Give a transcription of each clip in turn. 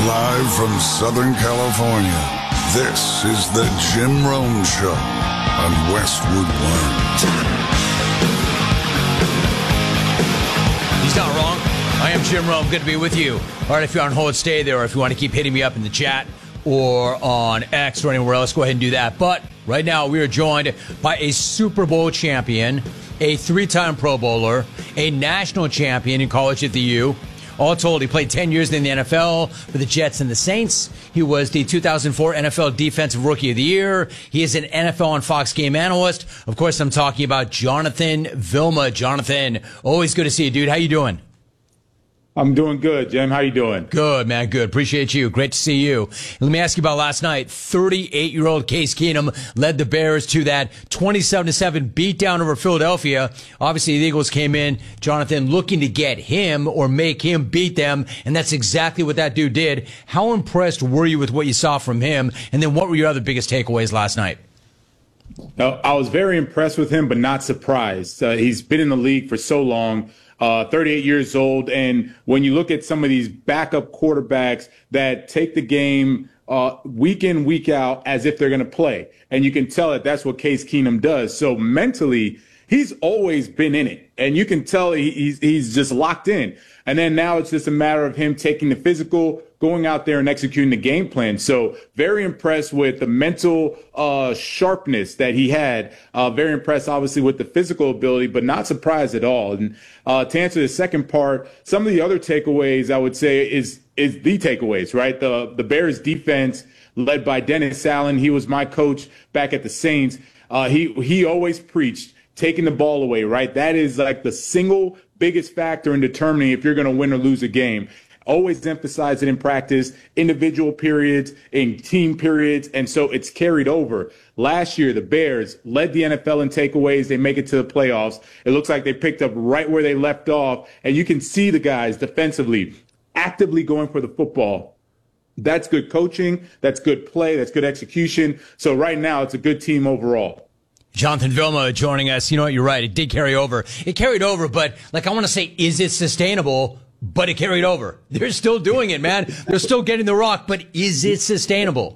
Live from Southern California, this is the Jim Rome Show on Westwood One. He's not wrong. I am Jim Rome. Good to be with you. All right, if you're on hold, stay there. Or if you want to keep hitting me up in the chat or on X or anywhere else, go ahead and do that. But right now, we are joined by a Super Bowl champion, a three-time Pro Bowler, a national champion in college at the U. All told, he played 10 years in the NFL for the Jets and the Saints. He was the 2004 NFL Defensive Rookie of the Year. He is an NFL on Fox game analyst. Of course, I'm talking about Jonathan Vilma. Jonathan, always good to see you, dude. How you doing? I'm doing good, Jim. How you doing? Good, man. Good. Appreciate you. Great to see you. Let me ask you about last night. 38-year-old Case Keenum led the Bears to that 27-7 beatdown over Philadelphia. Obviously, the Eagles came in, Jonathan, looking to get him or make him beat them, and that's exactly what that dude did. How impressed were you with what you saw from him? And then what were your other biggest takeaways last night? I was very impressed with him, but not surprised. He's been in the league for so long. 38 years old. And when you look at some of these backup quarterbacks that take the game week in, week out as if they're going to play, and you can tell that that's what Case Keenum does. So mentally, he's always been in it. And you can tell he's just locked in. And then now it's just a matter of him taking the physical, going out there and executing the game plan. So very impressed with the mental sharpness that he had. Very impressed, obviously, with the physical ability, but not surprised at all. And to answer the second part, some of the other takeaways I would say is the takeaways, right? The Bears defense led by Dennis Allen. He was my coach back at the Saints. He always preached taking the ball away, right? That is like the single biggest factor in determining if you're going to win or lose a game. Always emphasize it in practice, individual periods, in team periods, and so it's carried over. Last year, the Bears led the NFL in takeaways. They make it to the playoffs. It looks like they picked up right where they left off, and you can see the guys defensively actively going for the football. That's good coaching. That's good play. That's good execution. So right now, it's a good team overall. Jonathan Vilma joining us. You know what? You're right. It did carry over. It carried over, but I want to say, is it sustainable? But it carried over. They're still doing it, man. They're still getting the rock, but is it sustainable?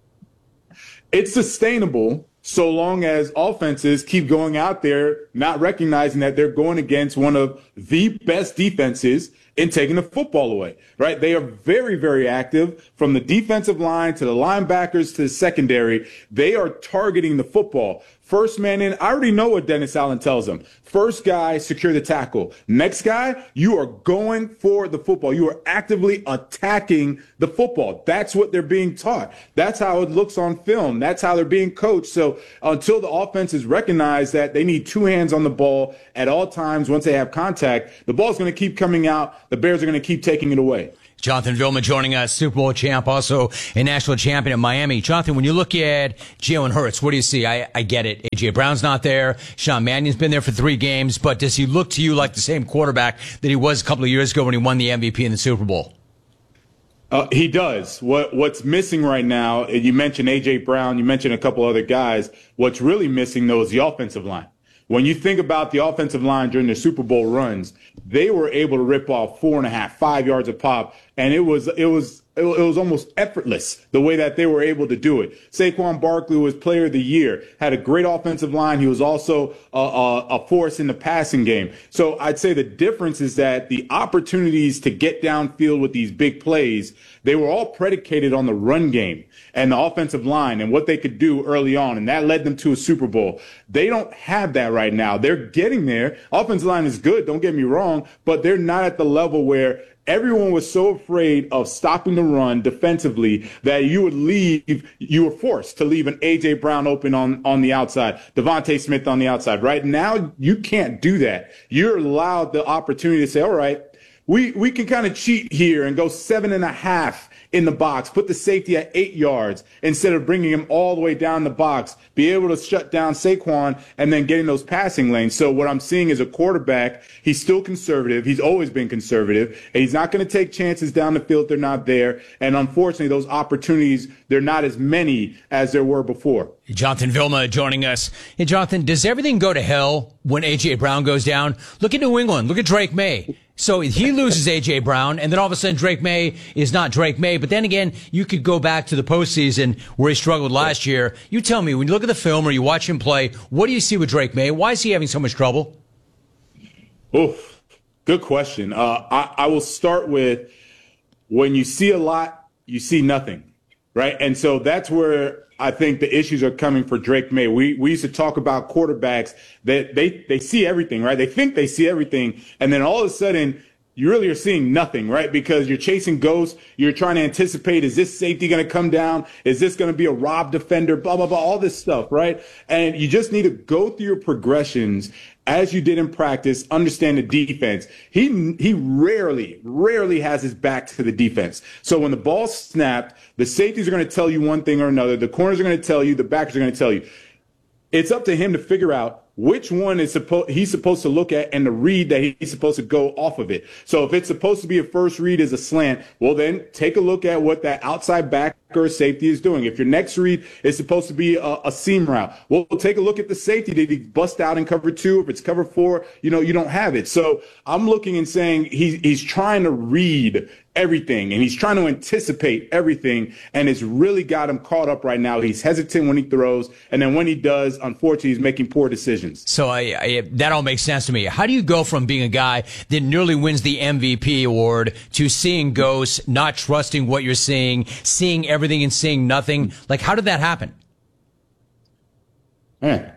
It's sustainable so long as offenses keep going out there, not recognizing that they're going against one of the best defenses in taking the football away, right? They are very, very active from the defensive line to the linebackers to the secondary. They are targeting the football. First man in, I already know what Dennis Allen tells them. First guy, secure the tackle. Next guy, you are going for the football. You are actively attacking the football. That's what they're being taught. That's how it looks on film. That's how they're being coached. So until the offenses recognize that they need two hands on the ball at all times once they have contact, the ball's going to keep coming out. The Bears are going to keep taking it away. Jonathan Vilma joining us, Super Bowl champ, also a national champion in Miami. Jonathan, when you look at Jalen Hurts, what do you see? I get it. A.J. Brown's not there. Sean Mannion's been there for 3 games, but does he look to you like the same quarterback that he was a couple of years ago when he won the MVP in the Super Bowl? He does. What's missing right now, you mentioned A.J. Brown, you mentioned a couple other guys. What's really missing, though, is the offensive line. When you think about the offensive line during the Super Bowl runs, they were able to rip off 4.5, 5 yards a pop, and it was almost effortless the way that they were able to do it. Saquon Barkley was Player of the Year, had a great offensive line. He was also a force in the passing game. So I'd say the difference is that the opportunities to get downfield with these big plays, they were all predicated on the run game and the offensive line and what they could do early on, and that led them to a Super Bowl. They don't have that right now. They're getting there. Offensive line is good, don't get me wrong, but they're not at the level where everyone was so afraid of stopping the run defensively that you were forced to leave an A.J. Brown open on the outside, Devontae Smith on the outside. Right now, you can't do that. You're allowed the opportunity to say, all right, we can kind of cheat here and go 7.5 in the box, put the safety at 8 yards instead of bringing him all the way down the box, be able to shut down Saquon and then getting those passing lanes. So what I'm seeing is a quarterback, he's still conservative. He's always been conservative, and he's not going to take chances down the field if they're not there. And unfortunately, those opportunities, they're not as many as there were before. Jonathan Vilma joining us. Hey, Jonathan, does everything go to hell when A.J. Brown goes down? Look at New England. Look at Drake May. So he loses A.J. Brown, and then all of a sudden Drake May is not Drake May. But then again, you could go back to the postseason where he struggled last year. You tell me, when you look at the film or you watch him play, what do you see with Drake May? Why is he having so much trouble? Oof, good question. I will start with, when you see a lot, you see nothing, right? And so that's where I think the issues are coming for Drake May. We used to talk about quarterbacks that they see everything, right? They think they see everything. And then all of a sudden, you really are seeing nothing, right? Because you're chasing ghosts. You're trying to anticipate, is this safety going to come down? Is this going to be a rob defender? Blah, blah, blah, all this stuff, right? And you just need to go through your progressions as you did in practice, understand the defense. He rarely has his back to the defense. So when the ball's snapped, the safeties are going to tell you one thing or another. The corners are going to tell you. The backers are going to tell you. It's up to him to figure out which one is he's supposed to look at and the read that he's supposed to go off of it. So if it's supposed to be a first read as a slant, well, then take a look at what that outside backer or safety is doing. If your next read is supposed to be a seam route, well, take a look at the safety. Did he bust out in cover 2? If it's cover 4, you don't have it. So I'm looking and saying he's trying to read everything, and he's trying to anticipate everything, and it's really got him caught up right now. He's hesitant when he throws, and then when he does, unfortunately, he's making poor decisions. So that all makes sense to me. How do you go from being a guy that nearly wins the MVP award to seeing ghosts, not trusting what you're seeing everything and seeing nothing? Like, how did that happen? Man.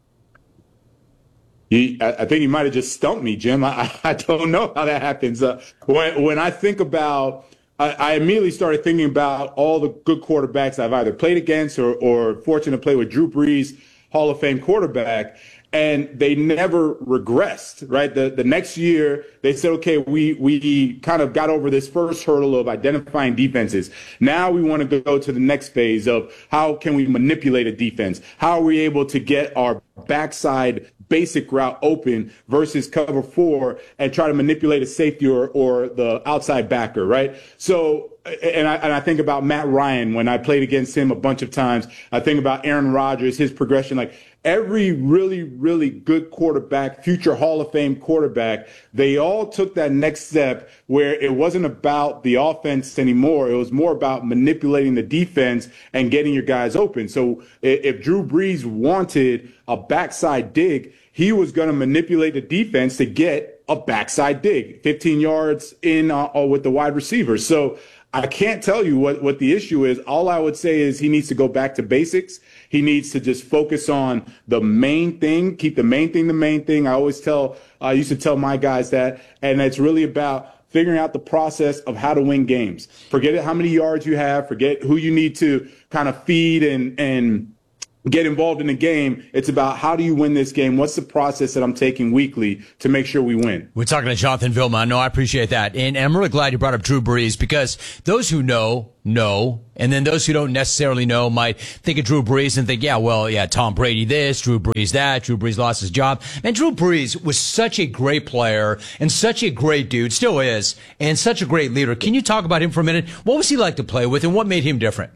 I think you might have just stumped me, Jim. I don't know how that happens. When I think about, I immediately started thinking about all the good quarterbacks I've either played against or fortunate to play with. Drew Brees, Hall of Fame quarterback, and they never regressed, right? The next year, they said, okay, we kind of got over this first hurdle of identifying defenses. Now we want to go to the next phase of how can we manipulate a defense? How are we able to get our backside basic route open versus cover 4 and try to manipulate a safety or the outside backer, right? So, and I think about Matt Ryan when I played against him a bunch of times. I think about Aaron Rodgers, his progression. Like, every really, really good quarterback, future Hall of Fame quarterback, they all took that next step where it wasn't about the offense anymore. It was more about manipulating the defense and getting your guys open. So if Drew Brees wanted a backside dig, he was going to manipulate the defense to get a backside dig, 15 yards in with the wide receiver. So I can't tell you what the issue is. All I would say is he needs to go back to basics. He needs to just focus on the main thing, keep the main thing the main thing. I used to tell my guys that, and it's really about figuring out the process of how to win games. Forget how many yards you have, forget who you need to kind of feed and get involved in the game. It's about, how do you win this game? What's the process that I'm taking weekly to make sure we win? We're talking to Jonathan Vilma. No, I appreciate that. And I'm really glad you brought up Drew Brees, because those who know, and then those who don't necessarily know might think of Drew Brees and think, Tom Brady this, Drew Brees that, Drew Brees lost his job. And Drew Brees was such a great player and such a great dude, still is, and such a great leader. Can you talk about him for a minute? What was he like to play with, and what made him different?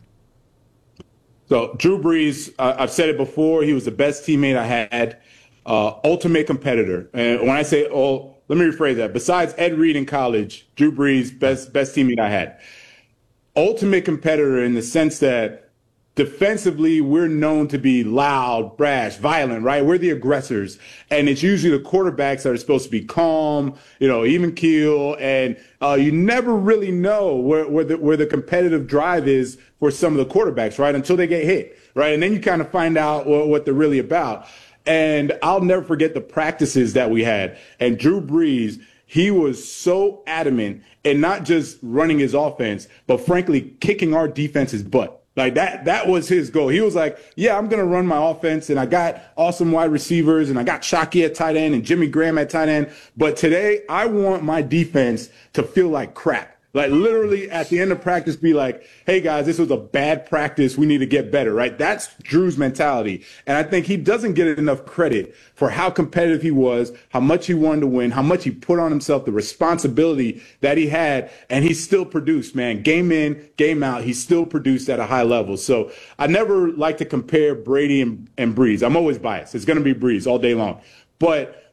So Drew Brees, I've said it before, he was the best teammate I had, ultimate competitor. And when I say, let me rephrase that. Besides Ed Reed in college, Drew Brees, best teammate I had. Ultimate competitor in the sense that defensively, we're known to be loud, brash, violent, right? We're the aggressors. And it's usually the quarterbacks that are supposed to be calm, even keel. And you never really know where the competitive drive is for some of the quarterbacks, right? Until they get hit, right? And then you kind of find out what they're really about. And I'll never forget the practices that we had. And Drew Brees, he was so adamant in not just running his offense, but frankly, kicking our defense's butt. Like that was his goal. He was like, I'm going to run my offense, and I got awesome wide receivers, and I got Shockey at tight end and Jimmy Graham at tight end. But today I want my defense to feel like crap. Like, literally at the end of practice, be like, hey guys, this was a bad practice. We need to get better, right? That's Drew's mentality. And I think he doesn't get enough credit for how competitive he was, how much he wanted to win, how much he put on himself, the responsibility that he had. And he still produced, man. Game in, game out, he still produced at a high level. So I never like to compare Brady and Brees. I'm always biased. It's going to be Brees all day long. But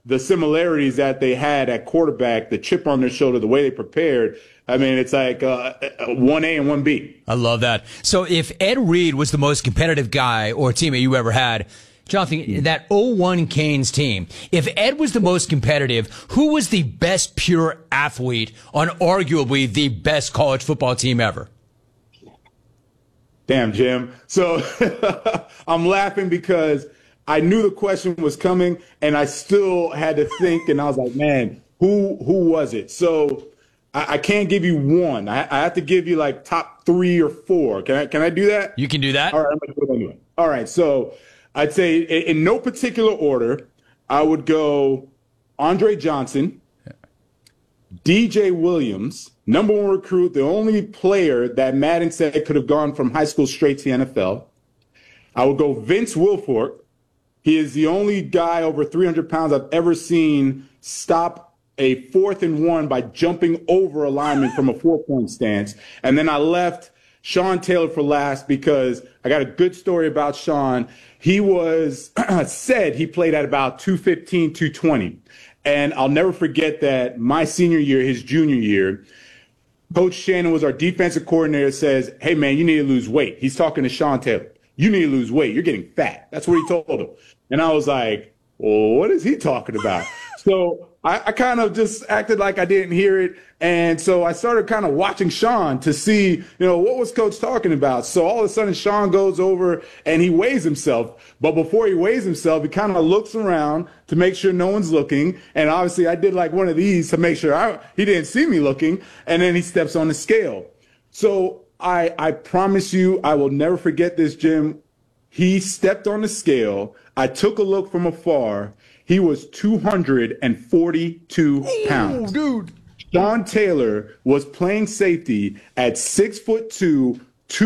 the similarities that they had at quarterback, the chip on their shoulder, the way they prepared. I mean, it's like 1A and 1B. I love that. So if Ed Reed was the most competitive guy or teammate you ever had, Jonathan, that 01 Canes team, if Ed was the most competitive, who was the best pure athlete on arguably the best college football team ever? Damn, Jim. So I'm laughing because I knew the question was coming, and I still had to think, and I was like, man, who was it? So I can't give you one. I have to give you like top 3 or 4. Can I do that? You can do that. All right, I'm gonna do what I'm doing. All right, so I'd say in no particular order, I would go Andre Johnson, DJ Williams, number 1 recruit, the only player that Madden said could have gone from high school straight to the NFL. I would go Vince Wilfork. He is the only guy over 300 pounds I've ever seen stop a 4th and 1 by jumping over a lineman from a 4-point stance. And then I left Sean Taylor for last because I got a good story about Sean. He was said he played at about 215, 220. And I'll never forget that my senior year, his junior year, Coach Shannon was our defensive coordinator, says, hey, man, you need to lose weight. He's talking to Sean Taylor. You need to lose weight. You're getting fat. That's what he told him. And I was like, well, what is he talking about? So I kind of just acted like I didn't hear it. And so I started kind of watching Sean to see, what was Coach talking about? So all of a sudden, Sean goes over and he weighs himself. But before he weighs himself, he kind of looks around to make sure no one's looking. And obviously, I did like one of these to make sure he didn't see me looking. And then he steps on the scale. So I promise you, I will never forget this, Jim. He stepped on the scale. I took a look from afar. He was 242 pounds. Ooh, dude. Sean Taylor was playing safety at 6'2",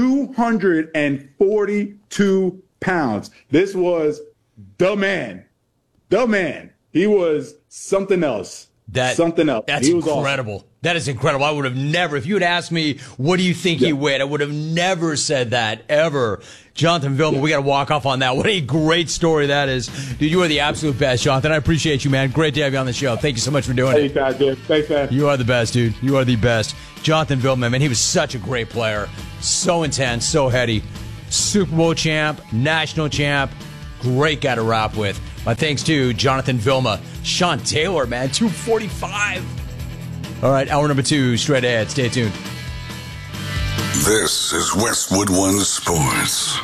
242 pounds. This was the man. The man. He was something else. Something else. That's incredible. Awesome. That is incredible. I would have never, if you had asked me, what do you think he weighed? I would have never said that, ever. Jonathan Vilma, we got to walk off on that. What a great story that is. Dude, you are the absolute best, Jonathan. I appreciate you, man. Great to have you on the show. Thank you so much for doing it. Anytime, dude. Thanks, man. You are the best, dude. You are the best. Jonathan Vilma, man, he was such a great player. So intense, so heady. Super Bowl champ, national champ. Great guy to rap with. My thanks to Jonathan Vilma. Sean Taylor, man, 245. All right, hour number 2, straight ahead. Stay tuned. This is Westwood One Sports.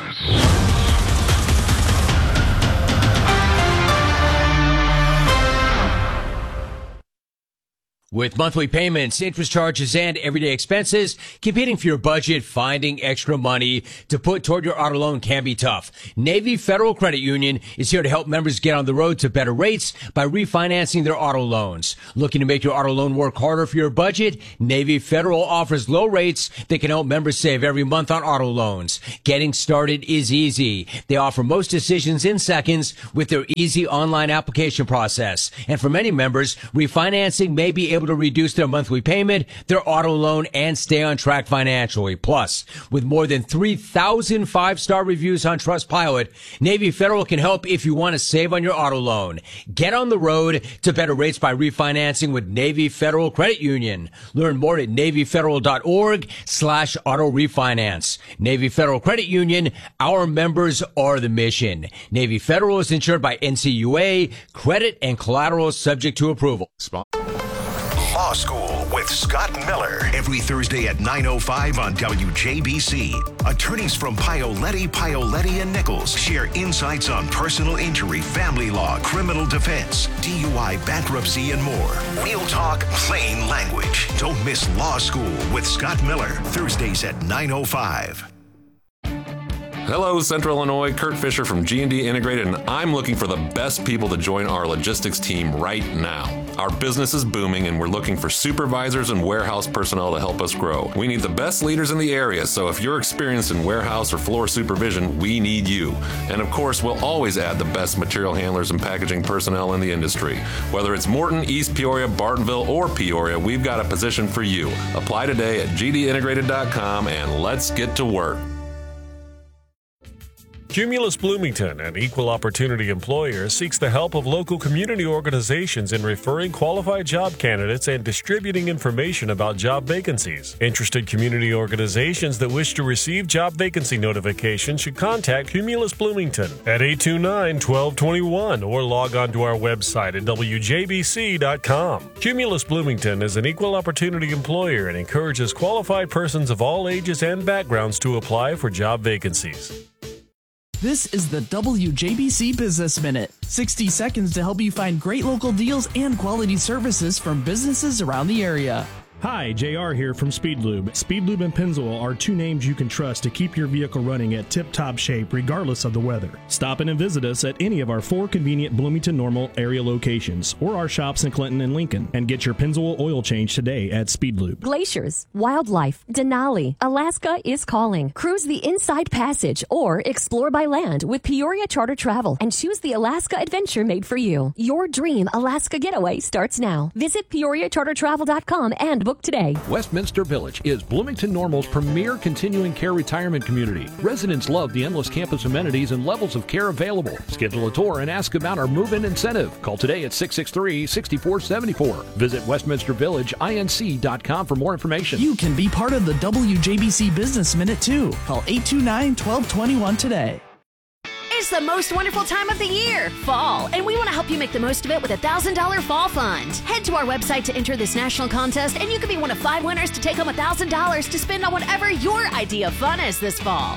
With monthly payments, interest charges, and everyday expenses, competing for your budget, finding extra money to put toward your auto loan can be tough. Navy Federal Credit Union is here to help members get on the road to better rates by refinancing their auto loans. Looking to make your auto loan work harder for your budget? Navy Federal offers low rates that can help members save every month on auto loans. Getting started is easy. They offer most decisions in seconds with their easy online application process. And for many members, refinancing may be able to reduce their monthly payment, their auto loan, and stay on track financially. Plus, with more than 3,000 5-star reviews on Trustpilot, Navy Federal can help if you want to save on your auto loan. Get on the road to better rates by refinancing with Navy Federal Credit Union. Learn more at NavyFederal.org/auto refinance. Navy Federal Credit Union, our members are the mission. Navy Federal is insured by NCUA. Credit and collateral subject to approval. Law School with Scott Miller. Every Thursday at 9:05 on WJBC. Attorneys from Paoletti, and Nichols share insights on personal injury, family law, criminal defense, DUI, bankruptcy, and more. We'll talk plain language. Don't miss Law School with Scott Miller. Thursdays at 9:05. Hello, Central Illinois. Kurt Fisher from G&D Integrated, and I'm looking for the best people to join our logistics team right now. Our business is booming, and we're looking for supervisors and warehouse personnel to help us grow. We need the best leaders in the area, so if you're experienced in warehouse or floor supervision, we need you. And of course, we'll always add the best material handlers and packaging personnel in the industry. Whether it's Morton, East Peoria, Bartonville, or Peoria, we've got a position for you. Apply today at gdintegrated.com, and let's get to work. Cumulus Bloomington, an equal opportunity employer, seeks the help of local community organizations in referring qualified job candidates and distributing information about job vacancies. Interested community organizations that wish to receive job vacancy notifications should contact Cumulus Bloomington at 829-1221 or log on to our website at wjbc.com. Cumulus Bloomington is an equal opportunity employer and encourages qualified persons of all ages and backgrounds to apply for job vacancies. This is the WJBC Business Minute. 60 seconds to help you find great local deals and quality services from businesses around the area. Hi, JR here from Speedlube. Speedlube and Pennzoil are two names you can trust to keep your vehicle running at tip-top shape regardless of the weather. Stop in and visit us at any of our 4 convenient Bloomington Normal area locations or our shops in Clinton and Lincoln and get your Pennzoil oil change today at Speedlube. Glaciers, wildlife, Denali, Alaska is calling. Cruise the Inside Passage or explore by land with Peoria Charter Travel and choose the Alaska adventure made for you. Your dream Alaska getaway starts now. Visit PeoriaCharterTravel.com and book today. Westminster Village is Bloomington Normal's premier continuing care retirement community. Residents love the endless campus amenities and levels of care available. Schedule a tour and ask about our move-in incentive. Call today at 663-6474. Visit westminstervillageinc.com for more information. You can be part of the WJBC Business Minute too. Call 829-1221 today. It's the most wonderful time of the year, fall, and we want to help you make the most of it with a $1,000 fall fund. Head to our website to enter this national contest, and you could be one of 5 winners to take home $1,000 to spend on whatever your idea of fun is this fall.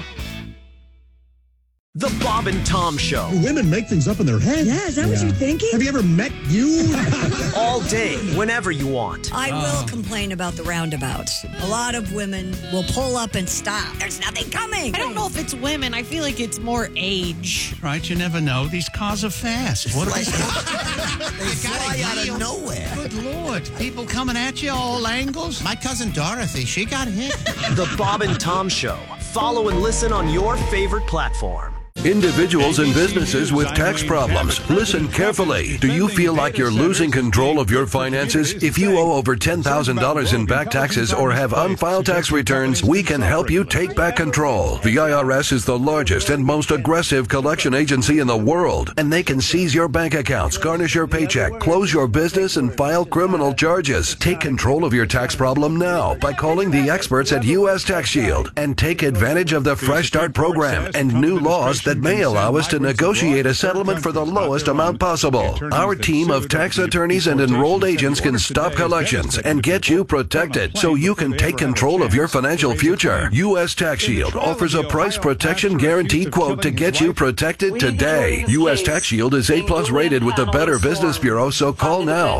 The Bob and Tom Show. Women make things up in their head. Yeah, is that what you're thinking? Have you ever met you? All day, whenever you want. I will complain about the roundabouts. A lot of women will pull up and stop. There's nothing coming. I don't know if it's women. I feel like it's more age. Right, you never know. These cars are fast. What are they fly out of nowhere. Good Lord. People coming at you all angles. My cousin Dorothy, she got hit. The Bob and Tom Show. Follow and listen on your favorite platform. Individuals and businesses with tax problems, listen carefully. Do you feel like you're losing control of your finances? If you owe over $10,000 in back taxes or have unfiled tax returns, we can help you take back control. The IRS is the largest and most aggressive collection agency in the world, and they can seize your bank accounts, garnish your paycheck, close your business, and file criminal charges. Take control of your tax problem now by calling the experts at U.S. Tax Shield and take advantage of the Fresh Start program and new laws that may allow us to negotiate a settlement for the lowest amount possible. Our team of tax attorneys and enrolled agents can stop collections and get you protected so you can take control of your financial future. U.S. Tax Shield offers a price protection guaranteed quote to get you protected today. U.S. Tax Shield is A+ rated with the Better Business Bureau, so call now.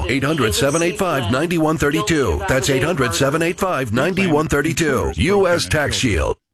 800-785-9132. That's 800-785-9132. U.S. Tax Shield.